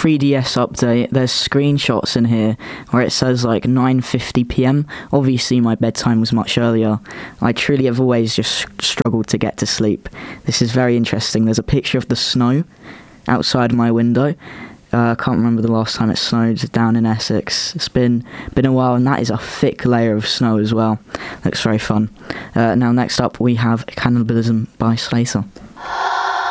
3DS update. There's screenshots in here where it says like 9:50 p.m. Obviously my bedtime was much earlier. I truly have always just struggled to get to sleep. This is very interesting. There's a picture of the snow outside my window. I can't remember the last time it snowed down in Essex. It's been a while, and that is a thick layer of snow as well. Looks very fun. Now next up we have Cannibalism by Slater.